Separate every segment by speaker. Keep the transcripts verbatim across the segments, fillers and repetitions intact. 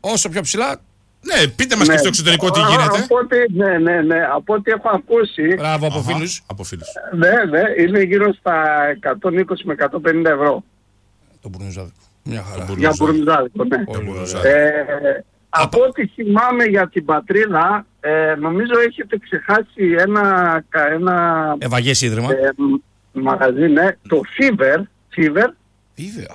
Speaker 1: Όσο πιο ψηλά.
Speaker 2: Ναι, πείτε μας
Speaker 3: Ναι.
Speaker 2: και στο εξωτερικό τι γίνεται.
Speaker 3: Από ό,τι, ναι, ναι, ναι. Από ό,τι έχω ακούσει,
Speaker 1: Μπράβο από
Speaker 2: Αχα,
Speaker 1: φίλους.
Speaker 2: Από φίλους.
Speaker 3: ναι, ναι, είναι γύρω στα εκατόν είκοσι με εκατόν πενήντα ευρώ.
Speaker 1: Το μπουρνουζάδικο. Μια χαρά.
Speaker 2: Το
Speaker 3: Για μπουρνουζάδικο, ναι.
Speaker 1: Πολύ
Speaker 2: Μπουρνουζάδικο.
Speaker 1: ωραία.
Speaker 3: Ε, από ό,τι θυμάμαι για την πατρίδα, ε, νομίζω έχετε ξεχάσει ένα, κα- ένα
Speaker 1: Ευαγές ίδρυμα.
Speaker 3: ε, μ- μαγαζί, ναι, το Fever, Fever.
Speaker 1: Βέβαια.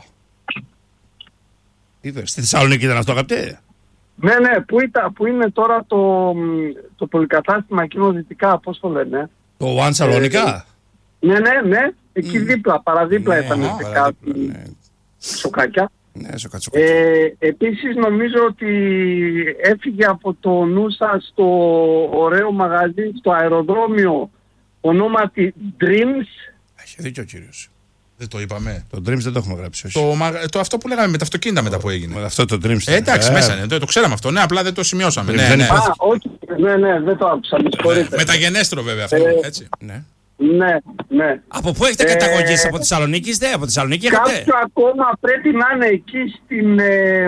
Speaker 1: Βέβαια. Στη Θεσσαλονίκη ήταν αυτό, αγαπητέ.
Speaker 3: Ναι, ναι, που, ήταν, που είναι τώρα το, το πολυκατάστημα εκείνο δυτικά, πώς το λένε.
Speaker 1: Το One Σαλονικά.
Speaker 3: Ναι, ναι, ναι, εκεί δίπλα, παραδίπλα
Speaker 1: Ναι,
Speaker 3: ήταν
Speaker 1: ναι,
Speaker 3: σε
Speaker 1: παραδίπλα,
Speaker 3: κάτι
Speaker 1: ναι.
Speaker 3: σοκάκια.
Speaker 1: Ναι, στο κατσοκάτσο.
Speaker 3: Ε, επίσης νομίζω ότι έφυγε από το νου σας το ωραίο μαγαζί στο αεροδρόμιο ονόματι Dreams.
Speaker 1: Έχει δίκιο ο κύριος.
Speaker 2: Δεν το είπαμε.
Speaker 1: Το Dreams δεν το έχουμε γράψει. Όχι.
Speaker 2: Το, μα- το αυτό που λέγαμε με τα αυτοκίνητα μετά που έγινε.
Speaker 1: Με αυτό το Dreams.
Speaker 2: Ε, εντάξει,
Speaker 1: Ε,
Speaker 2: μέσα είναι. Το, το ξέραμε αυτό. Ναι, απλά δεν το σημειώσαμε.
Speaker 1: Dreams
Speaker 2: Ναι,
Speaker 1: δεν
Speaker 2: ναι.
Speaker 1: υπάρχει.
Speaker 3: Α, όχι, ναι, ναι, δεν το άκουσα, με συγχωρείτε.
Speaker 2: Μεταγενέστερο βέβαια αυτό.
Speaker 3: Ε,
Speaker 2: Έτσι.
Speaker 1: Ναι.
Speaker 3: Ναι, ναι.
Speaker 1: Από πού έχετε
Speaker 3: Ε,
Speaker 1: καταγωγές, από Θεσσαλονίκη είστε, από Θεσσαλονίκη έχετε.
Speaker 3: Κάποιο ακόμα πρέπει να είναι εκεί στην... Ε,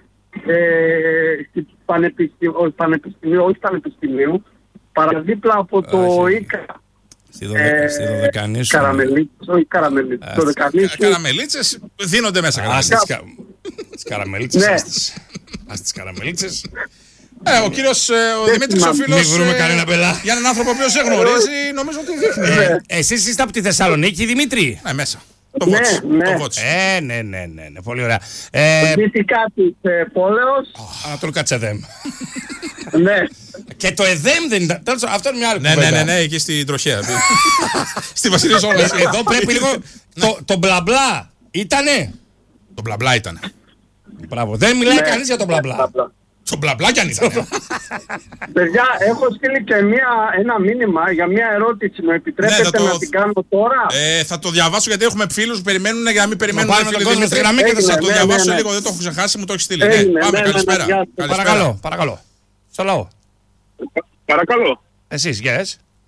Speaker 3: ε, στην πανεπιστημίου, όχι πανεπιστημίου, όχι πανεπιστημίου, παραδίπλα από το
Speaker 1: Όχι.
Speaker 3: ΙΚΑ.
Speaker 1: Στη Δωδε- στη Δωδεκανήσου.
Speaker 3: Καραμελίτσες, όχι Καραμελίτσες,
Speaker 1: Α,
Speaker 3: το
Speaker 1: στη-
Speaker 3: Δεκανήσου.
Speaker 2: Καραμελίτσες δίνονται μέσα.
Speaker 1: Α,
Speaker 2: καραμελίτσες.
Speaker 1: στις κα- τις καραμελίτσες.
Speaker 3: Ναι.
Speaker 1: ας τις- Ας τις καραμελίτσες.
Speaker 2: Ε, ο κύριος ε, ο
Speaker 3: Δεν
Speaker 2: Δημήτρης ο
Speaker 3: θυμάμαι.
Speaker 2: φίλος.
Speaker 1: Μη βρούμε
Speaker 2: ε,
Speaker 1: κανένα πελά.
Speaker 2: Για έναν άνθρωπο ο οποίος δεν γνωρίζει, νομίζω ότι δείχνει.
Speaker 1: Ε, Εσείς είστε από τη Θεσσαλονίκη, Δημήτρη.
Speaker 2: Ναι, μέσα. Το
Speaker 3: Ναι,
Speaker 2: βότς.
Speaker 3: ναι.
Speaker 2: Το βότς.
Speaker 1: Ε, ναι, ναι, ναι, ναι, πολύ ωραία. Ε,
Speaker 3: Δυτικά της ε, πόλεως.
Speaker 1: Ανατολικά της ΕΔΕΜ.
Speaker 3: Ναι.
Speaker 1: Και το ΕΔΕΜ δεν ήταν. Τέλος, αυτό είναι μια άλλη
Speaker 2: Ναι, ναι,
Speaker 1: κουβέντα.
Speaker 2: ναι, ναι, εκεί στην τροχέα. Στη Βασιλεία Όλας.
Speaker 1: Ε, Εδώ πρέπει λίγο. το- Το μπλα μπλα ήτανε.
Speaker 2: Το μπλα μπλα ήταν.
Speaker 1: Μπράβο. Δεν μιλάει
Speaker 3: Ναι.
Speaker 1: κανείς για το μπλα μπλα.
Speaker 2: Το μπλα μπλα κι αν ήταν.
Speaker 3: Παιδιά, έχω στείλει και μια, ένα μήνυμα για μια ερώτηση. Μου
Speaker 2: Ναι,
Speaker 3: επιτρέπετε
Speaker 2: θα το-
Speaker 3: να την κάνω τώρα?
Speaker 2: Ε, θα το διαβάσω γιατί έχουμε φίλους που περιμένουν για να μην περιμένουν.
Speaker 1: πάρουμε
Speaker 2: φίλοι
Speaker 1: τον κόσμο στη
Speaker 2: Δημήτρη.
Speaker 1: γραμμή και θα
Speaker 2: θα
Speaker 3: σας-
Speaker 2: το
Speaker 3: ναι,
Speaker 2: διαβάσω
Speaker 3: ναι, ναι.
Speaker 2: λίγο, δεν το έχω ξεχάσει, μου το έχει στείλει. Ναι,
Speaker 3: Έγινε,
Speaker 2: πάμε,
Speaker 3: ναι, ναι,
Speaker 2: καλησπέρα.
Speaker 3: ναι, γεια σας.
Speaker 2: Καλησπέρα.
Speaker 1: Παρακαλώ, παρακαλώ. Στο λαό.
Speaker 4: Παρακαλώ.
Speaker 1: Εσείς, yes.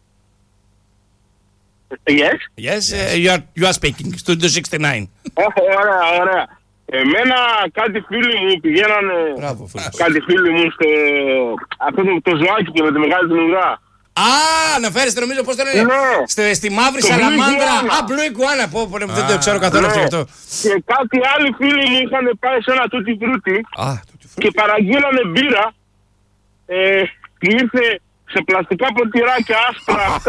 Speaker 4: Yes.
Speaker 1: Yes, uh, you are, you are speaking. Studio εξήντα εννιά.
Speaker 4: Ωραία, ωραία. Εμένα κάτι φίλοι μου πηγαίνανε.
Speaker 1: Μπράβο, φίλος.
Speaker 4: Κάτι φίλοι μου στο. Αυτό το, το ζωάκι και με τη μεγάλη την ουρά.
Speaker 1: Α, αναφέρεστε νομίζω πώς το λένε.
Speaker 4: Ναι.
Speaker 1: Στη, στη μαύρη
Speaker 4: Το Blue
Speaker 1: σαλαμάνδρα.
Speaker 4: Iguana.
Speaker 1: Α, Blue Iguana. Πω, πω, ναι, δεν το ξέρω καθόλου
Speaker 4: Ναι.
Speaker 1: αυτό. αυτό.
Speaker 4: Και κάτι άλλοι φίλοι μου είχαν πάει σε ένα τούτι φρούτι
Speaker 1: Α, το τι
Speaker 4: και παραγγείλανε μπύρα. Ε, και ήρθε σε πλαστικά ποτηράκια άσπρα αυτά.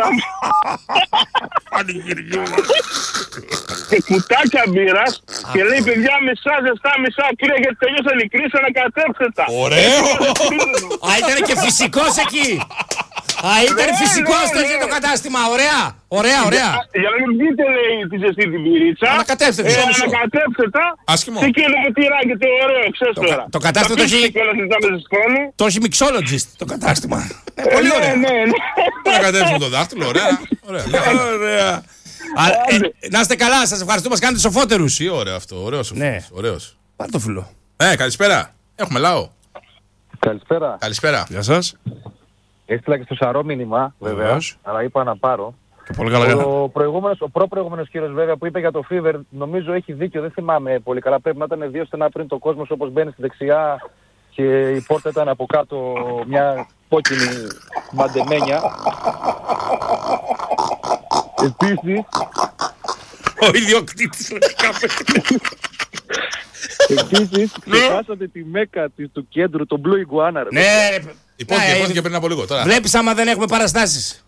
Speaker 4: Και κουτάκια μπύρας και λέει παιδιά μισά ζεστά μισά κύριε γιατί τελειώσαν οι κρίσεις ανακατέψτε τα.
Speaker 2: Ωραίο.
Speaker 1: Α, ήταν και φυσικός εκεί. Α, ήταν
Speaker 4: Ναι,
Speaker 1: φυσικός
Speaker 4: ναι,
Speaker 1: το,
Speaker 4: ναι.
Speaker 1: το κατάστημα. Ωραία, ωραία, ωραία.
Speaker 4: Για, για να μην πείτε λέει τη ζεστή την πυρίτσα.
Speaker 1: Ανακατέψτε τη.
Speaker 4: ε, ανακατέψτε τα.
Speaker 2: Άσχημο.
Speaker 4: Και εκείνο με τυράκι το ωραίο, ξέρεις
Speaker 1: Το,
Speaker 4: τώρα.
Speaker 1: κα- το κατάστημα το έχει,
Speaker 4: έχει...
Speaker 1: το έχει mixologist το κατάστημα. Ε, πολύ ωραία.
Speaker 4: Ναι, ναι, ναι.
Speaker 2: Να κατέβουμε το δάχτυλο, ωραία. Ωραία.
Speaker 1: Ωραία. Α, ε, να είστε καλά, σας ευχαριστούμε, μας κάνετε σοφότερους.
Speaker 2: Τι ωραίο αυτό, ωραίος ο
Speaker 1: Ναι.
Speaker 2: φίλος, ωραίος.
Speaker 1: Πάρ' το φιλό.
Speaker 2: Ε, καλησπέρα. Έχουμε λαό.
Speaker 5: Καλησπέρα.
Speaker 2: Καλησπέρα.
Speaker 1: Γεια σας.
Speaker 5: Έστειλα και στο Σαρό μήνυμα, βέβαια,
Speaker 1: Βεβαίως.
Speaker 5: αλλά είπα να πάρω.
Speaker 1: Και πολύ καλά. καλά.
Speaker 5: Ο προηγούμενος, ο προ-προηγούμενος κύριος βέβαια που είπε για το Fever, νομίζω έχει δίκιο, δεν θυμάμαι πολύ καλά. Πρέπει να ήταν δύο στενά πριν το κόσμος, όπως μπαίνει στη δεξιά και η πόρτα ήταν από κάτω μια κόκκινη μαντεμένια. Επίσης,
Speaker 1: Ο ιδιοκτήτης λογικά πέφτει.
Speaker 5: επίσης, ξεχάσατε τη μέκα της, του κέντρου, το Blue Iguana. ρε.
Speaker 1: Ναι, ρε,
Speaker 2: Υπόθηκε,
Speaker 1: ναι,
Speaker 2: υπόθηκε πριν από λίγο. Τώρα.
Speaker 1: βλέπεις άμα δεν έχουμε παραστάσεις.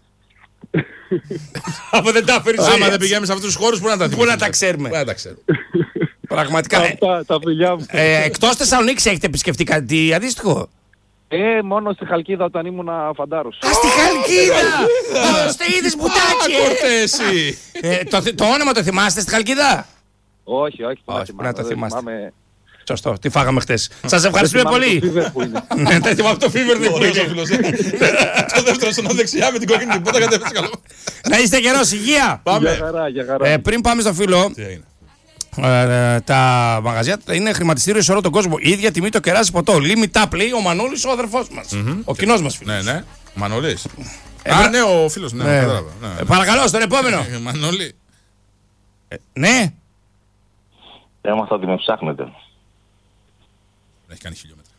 Speaker 1: Άμα δεν τα έφερες
Speaker 2: Άμα
Speaker 1: ζωή.
Speaker 2: δεν πηγαίνουμε σε αυτούς τους χώρους, πού να τα
Speaker 1: Πού
Speaker 2: θυμηθούμε.
Speaker 1: να τα ξέρουμε.
Speaker 2: Πού να τα ξέρουμε.
Speaker 1: Πραγματικά. ε,
Speaker 5: Αυτά, τα φιλιά μου.
Speaker 1: ε, Εκτός Θεσσαλονίκης έχετε επισκεφτεί κάτι αντίστοιχο?
Speaker 5: Ε, μόνο στη Χαλκίδα όταν ήμουν φαντάρος.
Speaker 1: Α, στη Χαλκίδα! Ώστε είδες μπουτάκι! ε.
Speaker 2: Κορτέ, εσύ.
Speaker 1: Ε, το, θ- το όνομα το θυμάστε στη Χαλκίδα?
Speaker 5: Όχι, όχι,
Speaker 1: Όχι,
Speaker 5: όχι,
Speaker 1: να το
Speaker 5: δεν
Speaker 1: θυμάστε.
Speaker 5: θυμάμαι.
Speaker 1: Σωστό, τι φάγαμε χτες. Σας ευχαριστούμε
Speaker 5: Δεν θυμάμαι
Speaker 1: πολύ.
Speaker 5: το Fever που είναι.
Speaker 1: Ναι, δεν θυμάμαι το Fever δεν
Speaker 2: Ωραίος ο
Speaker 1: είναι.
Speaker 2: φίλος, ε. Το δεύτερο στον δεξιά με την κόκκινη την πότα κατέβασε καλό.
Speaker 1: Να είστε καιρός, υγεία!
Speaker 5: Για
Speaker 2: Πάμε.
Speaker 5: χαρά, για χαρά.
Speaker 1: Ε, πριν πάμε στο φίλο,
Speaker 2: Τι έγινε.
Speaker 1: ε, τα μαγαζιά είναι χρηματιστήριο σε όλο τον κόσμο. Η ίδια τιμή το κεράσι ποτό. Limit up, λέει ο Μανώλης, ο αδερφός μας. Ο κοινός μας φίλος.
Speaker 2: Ναι, ναι. Μανολής.
Speaker 1: Ε,
Speaker 2: Α,
Speaker 1: μπρα-
Speaker 2: ναι, ο φίλος, ναι,
Speaker 1: Ναι.
Speaker 2: κατάλαβα. Ναι,
Speaker 1: Ε,
Speaker 2: ναι.
Speaker 1: παρακαλώ, στον επόμενο.
Speaker 2: Ε, Μανολή.
Speaker 1: Ναι.
Speaker 6: Έμαθα ότι με ψάχνετε.
Speaker 2: Δεν έχει κάνει χιλιόμετρα.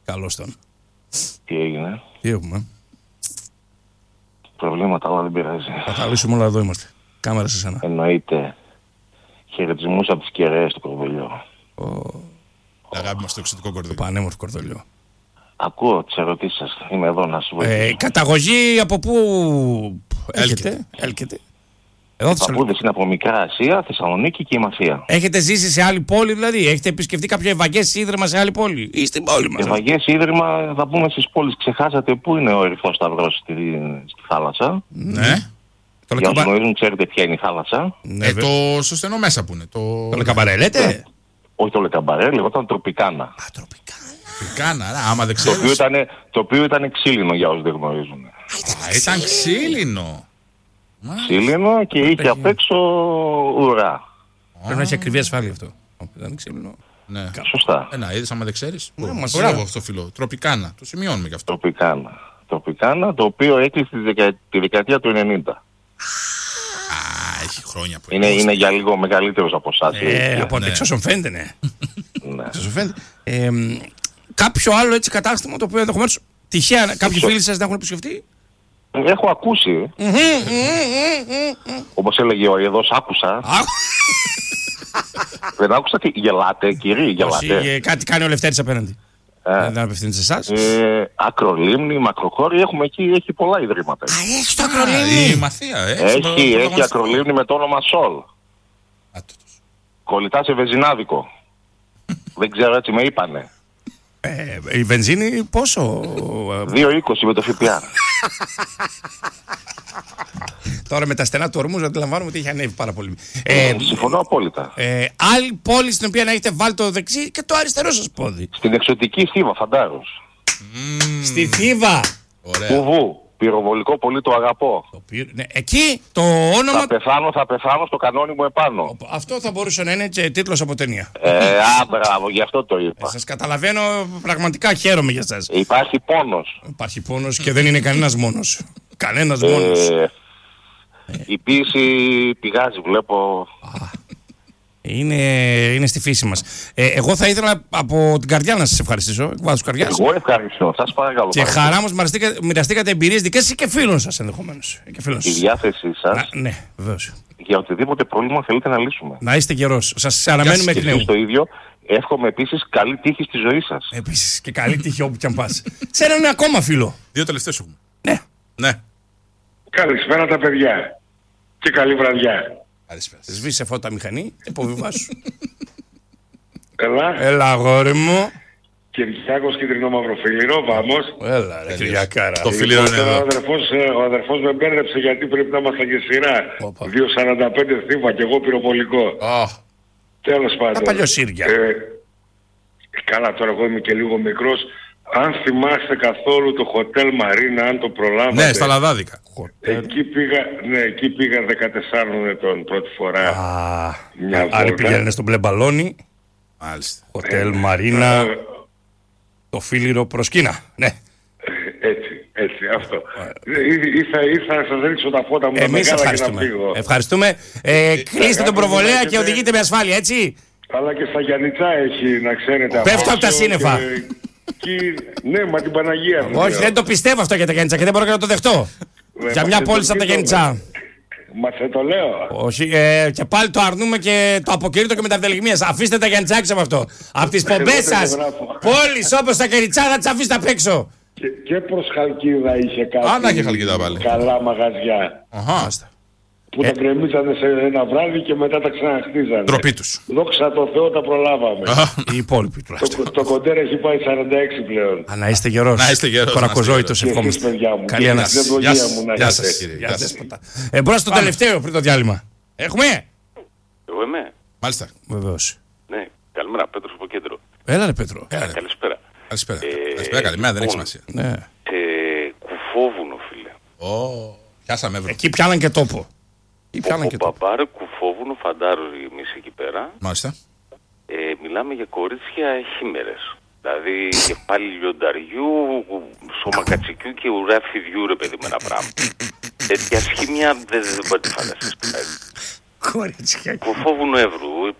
Speaker 1: Καλώς τον.
Speaker 4: Τι έγινε?
Speaker 1: Τι έχουμε.
Speaker 4: Προβλήματα, αλλά δεν πειράζει.
Speaker 1: Θα τα λύσουμε όλα, εδώ είμαστε. Κάμερα σε σένα.
Speaker 4: Εννοείται. Χαιρετισμούς από τις κεραίες του Κορδολιού.
Speaker 2: Αγάπη μας στο εξωτικό
Speaker 1: Το
Speaker 2: κορδί.
Speaker 1: πανέμορφο Κορδολιό.
Speaker 4: Ακούω τις ερωτήσεις σας. Είμαι εδώ να σας βοηθήσω.
Speaker 1: Ε, καταγωγή από πού έρχεται. Έλκεται. Εδώ
Speaker 4: Οι παππούδες είναι από Μικρά Ασία, Θεσσαλονίκη και η Μαθία.
Speaker 1: Έχετε ζήσει σε άλλη πόλη, δηλαδή. Έχετε επισκεφτεί κάποιο ευαγές ίδρυμα σε άλλη πόλη ή στην πόλη μας.
Speaker 4: Ευαγές ίδρυμα θα πούμε στις πόλεις. Ξεχάσατε πού είναι ο Ερυθρός Σταυρός στη, στη θάλασσα.
Speaker 2: Ναι.
Speaker 1: Το
Speaker 4: Για όσους
Speaker 1: λεκαμπα...
Speaker 4: γνωρίζουν, ξέρετε ποια είναι η θάλασσα.
Speaker 1: ναι,
Speaker 2: Ε,
Speaker 1: βε-
Speaker 2: το στο στενό μέσα που είναι. Το,
Speaker 1: το λεκαμπαρέ, λέτε.
Speaker 4: Όχι το Λεκαμπαρέ, λεγόταν Τροπικάνα.
Speaker 1: Α, τροπικά.
Speaker 2: Κάνα, ρε, άμα δεν
Speaker 4: Το οποίο,
Speaker 2: ξέρεις.
Speaker 4: ήταν, το οποίο ήταν ξύλινο για όσους δεν γνωρίζουν.
Speaker 2: Α, ήταν ξύλινο.
Speaker 4: Ξύλινο και είχε απ' έξω ουρά.
Speaker 1: Πρέπει να έχει ακριβή ασφάλεια αυτό. Δεν ξύλινο.
Speaker 2: Ναι.
Speaker 4: Σωστά.
Speaker 2: Ένα, είδες άμα δεν ξέρεις.
Speaker 1: Ναι, μας
Speaker 2: Μπράβο
Speaker 1: λέει.
Speaker 2: αυτό φίλο. Τροπικάνα. Το σημειώνουμε γι' αυτό.
Speaker 4: Τροπικάνα. Τροπικάνα, το οποίο έκλεισε τη, δεκα... τη δεκαετία του ενενήντα.
Speaker 2: Α, έχει χρόνια που
Speaker 4: Είναι, είναι για λίγο μεγαλύτερος από εσάς.
Speaker 1: Ε, από
Speaker 2: ναι.
Speaker 1: εξ όσων φαίνεται, ναι.
Speaker 4: Ναι.
Speaker 1: Εξ όσων φαίνεται. Ε, μ, κάποιο άλλο έτσι κατάστημα το οποίο ενδεχομένως τυχαία κάποιοι φίλοι σας να έχουν επισκεφτεί.
Speaker 4: Έχω ακούσει, όπως έλεγε ο Αιδός, άκουσα.
Speaker 1: Α,
Speaker 4: Δεν άκουσα τι γελάτε, κύριοι,
Speaker 1: όχι,
Speaker 4: γελάτε.
Speaker 1: ε, κάτι κάνει ο Λευτέρης απέναντι.
Speaker 4: Ε,
Speaker 1: Δεν απευθύνεται σε εσάς.
Speaker 4: ε, Ακρολίμνη, Μακροχώρη, έχουμε εκεί, έχει πολλά ιδρύματα.
Speaker 1: Έχει το
Speaker 2: Α,
Speaker 1: ακρολίμνη.
Speaker 2: η Μαθία, ε.
Speaker 4: Έχει,
Speaker 2: στο-
Speaker 4: έχει
Speaker 2: πρωταγωνιστικό.
Speaker 4: Ακρολίμνη με το όνομα Σολ.
Speaker 2: Α, τούτος.
Speaker 4: Κολλητά σε βεζινάδικο. Δεν ξέρω, έτσι με είπανε.
Speaker 1: Ε, η βενζίνη πόσο. ε,
Speaker 4: δύο είκοσι με το ΦΠΑ.
Speaker 1: Τώρα με τα στενά του ορμού αντιλαμβάνομαι ότι έχει ανέβει πάρα πολύ. Ε,
Speaker 4: Συμφωνώ απόλυτα.
Speaker 1: ε, άλλη πόλη στην οποία να έχετε βάλει το δεξί και το αριστερό σας πόδι.
Speaker 4: Στην εξωτική Θήβα, Φαντάρος.
Speaker 1: Στη Θήβα.
Speaker 2: Ωραία.
Speaker 4: Βουβού. Πυροβολικό, πολύ το αγαπώ.
Speaker 1: Το πήρε- ναι, εκεί το όνομα.
Speaker 4: Θα πεθάνω, θα πεθάνω στο κανόνι μου επάνω.
Speaker 1: Αυτό θα μπορούσε να είναι και τίτλος από ταινία.
Speaker 4: Ε, α, μπράβο, γι' αυτό το είπα.
Speaker 1: Σας καταλαβαίνω, πραγματικά χαίρομαι για σας.
Speaker 4: Υπάρχει πόνος.
Speaker 1: Υπάρχει πόνος και δεν είναι κανένας μόνος. Κανένας μόνος.
Speaker 4: Ε, η ποίηση πηγάζει, βλέπω.
Speaker 1: Είναι, είναι στη φύση μας. Ε, εγώ θα ήθελα από την καρδιά να σας ευχαριστήσω. Εκ βάθους καρδιάς.
Speaker 4: Εγώ ευχαριστώ, σας παρακαλώ.
Speaker 1: Και
Speaker 4: παρακαλώ.
Speaker 1: χαρά μας μοιραστήκα- μοιραστήκατε εμπειρίες δικές σας και φίλων σας ενδεχομένως. Και φίλων
Speaker 4: Η
Speaker 1: σας.
Speaker 4: διάθεσή σας
Speaker 1: Να, ναι, βεβαίως.
Speaker 4: για οτιδήποτε πρόβλημα θέλετε να λύσουμε.
Speaker 1: Να είστε καιρός. Σας αναμένουμε
Speaker 4: Και
Speaker 1: εκ νέου.
Speaker 4: εσείς το ίδιο. Εύχομαι επίσης καλή τύχη στη ζωή σας.
Speaker 1: Επίσης και καλή τύχη όπου κι αν πας. Σε έναν ακόμα φίλο.
Speaker 2: Δύο τελευταίες έχουμε.
Speaker 1: Ναι.
Speaker 2: Ναι.
Speaker 6: Καλησπέρα τα παιδιά και καλή βραδιά.
Speaker 2: Καλησπέρα.
Speaker 1: Σβήσε φώτα μηχανή, υποβιβάσου.
Speaker 6: Καλά,
Speaker 1: Έλα αγόρι μου.
Speaker 6: Κυριάκος Κίτρινο Μαυροφίλιρο, βάμος.
Speaker 1: Έλα ρε Κυριακάρα.
Speaker 2: Το φίλιο είναι
Speaker 6: Λοιπόν, ο
Speaker 2: εδώ.
Speaker 6: αδερφός, ε, ο αδερφός με μπέρδεψε γιατί πρέπει να ήμασταν και σειρά.
Speaker 1: Όπα.
Speaker 6: δύο σαράντα πέντε Θήβα και εγώ πυροβολικό.
Speaker 2: Ω,
Speaker 6: Τέλος πάντων.
Speaker 1: παλιοσύρια.
Speaker 6: Ε, καλά, τώρα εγώ είμαι και λίγο μικρός. Αν θυμάστε καθόλου το Hotel Marina, αν το προλάβατε.
Speaker 2: ναι, στα Λαδάδικα.
Speaker 6: Εκεί πήγα, ναι, εκεί πήγα δεκατεσσάρων ετών πρώτη φορά.
Speaker 1: Α,
Speaker 6: Μια
Speaker 1: άλλοι
Speaker 6: βόλτα.
Speaker 1: πήγαινε στον μπλε μπαλόνι,
Speaker 2: Μάλιστα.
Speaker 1: Χοτέλ Μαρίνα,
Speaker 6: Ε,
Speaker 1: το φίλιρο προσκύνα. Ναι.
Speaker 6: Έτσι, έτσι, αυτό. Ή- Ήρθα, ήρθα να σας ρίξω τα φώτα μου τα
Speaker 1: Εμείς
Speaker 6: μεγάλα και να
Speaker 1: ευχαριστούμε.
Speaker 6: φύγω.
Speaker 1: Ευχαριστούμε. Ε, κλείστε τον προβολέα και οδηγείτε με ασφάλεια, έτσι.
Speaker 6: Αλλά και στα Γιαννιτσά έχει, να ξέρετε.
Speaker 1: Πέφτω από τα
Speaker 6: απόψε
Speaker 1: σύννεφα.
Speaker 6: και- και- ναι, μα την Παναγία μου.
Speaker 1: Όχι,
Speaker 6: λέω.
Speaker 1: δεν το πιστεύω αυτό για τα Γιάννητσα και δεν μπορώ και να το δεχτώ.
Speaker 6: Ε,
Speaker 1: Για
Speaker 6: μα
Speaker 1: μια
Speaker 6: σε
Speaker 1: πόλη
Speaker 6: το
Speaker 1: σαν τα
Speaker 6: πείτε,
Speaker 1: Γιάννητσα.
Speaker 6: Μα σε το λέω.
Speaker 1: Όχι, ε, και πάλι το αρνούμε και το αποκηρύττω και με τα ευδελιγμίας. Αφήστε τα Γιάννητσα έξω από αυτό. Από τις πομπές
Speaker 6: δεν
Speaker 1: σας,
Speaker 6: το γράφω.
Speaker 1: πόλεις όπως τα Γιάννητσα θα τις αφήσετε απ' έξω.
Speaker 6: Και, και προς Χαλκίδα είχε κάτι.
Speaker 2: Α, να είχε Χαλκίδα πάλι.
Speaker 6: Καλά μαγαζιά.
Speaker 2: Αχα.
Speaker 6: Που
Speaker 1: Ε.
Speaker 6: τα γκρεμίζανε σε ένα βράδυ και μετά τα ξαναχτίζανε.
Speaker 2: Ντροπή τους.
Speaker 6: Δόξα τω Θεώ τα προλάβαμε.
Speaker 1: Οι υπόλοιποι τουλάχιστον.
Speaker 6: το, το κοντέρ έχει πάει σαράντα έξι πλέον.
Speaker 1: Α, να είστε γερός.
Speaker 2: Να είστε γερός,
Speaker 1: Κορακοζόητος
Speaker 6: Και εσείς,
Speaker 1: ευχόμαστε.
Speaker 6: παιδιά μου.
Speaker 1: Καλή
Speaker 6: Και
Speaker 1: ανάσταση.
Speaker 6: στην ευλογία
Speaker 2: Γεια σας.
Speaker 6: μου να
Speaker 2: Γεια
Speaker 6: είστε.
Speaker 2: σας, κύριε.
Speaker 1: Γεια
Speaker 2: Γεια
Speaker 1: σας,
Speaker 2: σας.
Speaker 1: ποτά. Ε, μπρος στο τελευταίο πριν το διάλειμμα. Έχουμε.
Speaker 7: Εγώ είμαι.
Speaker 2: Μάλιστα.
Speaker 1: Βεβαίως.
Speaker 7: Ναι. Καλημέρα, Πέτρος από κέντρο.
Speaker 1: Έλα ρε Πέτρο.
Speaker 2: Έλα, ρε.
Speaker 7: Καλησπέρα.
Speaker 2: Καλησπέρα.
Speaker 7: Ε,
Speaker 2: Καλησπέρα, καλημέρα, δεν έχει
Speaker 7: λοιπόν,
Speaker 2: σημασία.
Speaker 1: Ναι.
Speaker 7: Σε Κουφόβουνο, φίλε.
Speaker 2: Ω, πιάσαμε ευρώ.
Speaker 1: Εκεί πιάναν και τόπο. Εκεί πιάναν και
Speaker 7: Από
Speaker 1: τόπο.
Speaker 7: Παπάρ, Κουφόβουνο, φαντάρος εμείς εκεί πέρα.
Speaker 2: Μάλιστα.
Speaker 7: Ε, μιλάμε για κορίτσια χήμερες. Δηλαδή κεφάλι λιονταριού, σώμα κατσικιού και ουρά φιδιού, ρε παιδί με ένα πράγμα. Τέτοια σχήμια δεν, δεν μπορεί να τη φανταστείς.
Speaker 1: Κορίτσια.
Speaker 7: Κουφόβουνο Εύρου,